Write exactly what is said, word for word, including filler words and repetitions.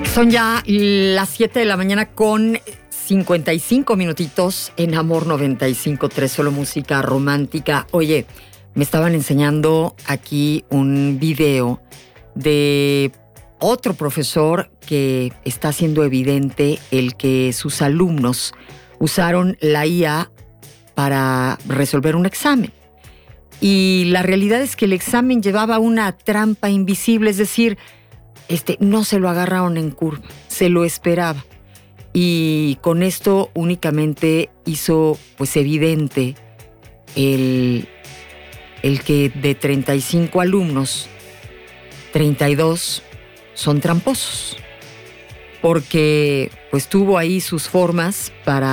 Son ya las siete de la mañana con cincuenta y cinco minutitos en Amor noventa y cinco punto tres, solo música romántica. Oye, me estaban enseñando aquí un video de otro profesor que está haciendo evidente el que sus alumnos usaron la I A para resolver un examen. Y la realidad es que el examen llevaba una trampa invisible, es decir, este, no se lo agarraron en curva, se lo esperaba. Y con esto únicamente hizo pues evidente el, el que de treinta y cinco alumnos, treinta y dos son tramposos, porque pues tuvo ahí sus formas para